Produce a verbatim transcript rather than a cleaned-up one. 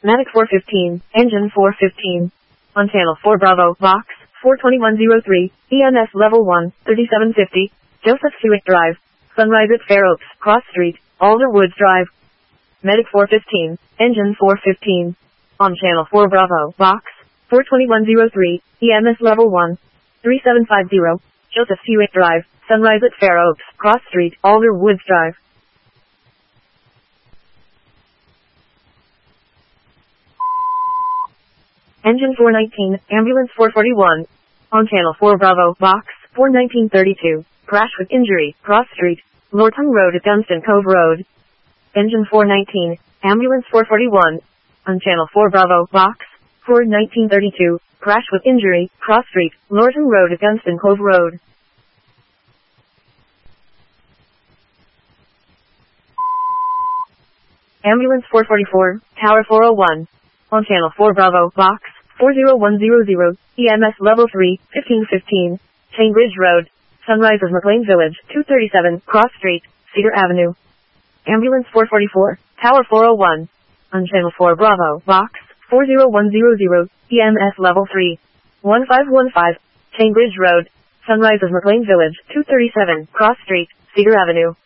Medic four fifteen, engine four fifteen. On channel four Bravo, box, four twenty-one oh three, E M S level one, thirty-seven fifty, Joseph Hewitt Drive, Sunrise at Fair Oaks, Cross Street, Alder Woods Drive. Medic four fifteen, engine four fifteen. On channel four Bravo, box, four twenty-one oh three, E M S level one, thirty-seven fifty, Joseph Hewitt Drive, Sunrise at Fair Oaks, Cross Street, Alder Woods Drive. Engine four nineteen, ambulance four forty-one. On channel four Bravo, box, four nineteen thirty-two, crash with injury, Cross Street, Lorton Road at Dunstan Cove Road. Engine four nineteen, ambulance four forty-one. On channel four Bravo, box, four nineteen thirty-two, crash with injury, Cross Street, Lorton Road at Dunstan Cove Road. Ambulance four forty-four, Tower four oh one. On channel four Bravo, box, four oh one hundred, E M S level three, fifteen fifteen, Chainbridge Road, Sunrise of McLean Village, two thirty-seven, Cross Street, Cedar Avenue. Ambulance four forty-four, Tower four oh one. On channel four Bravo, box, four oh one hundred, E M S level three, one five one five, Chainbridge Road, Sunrise of McLean Village, two thirty-seven, Cross Street, Cedar Avenue.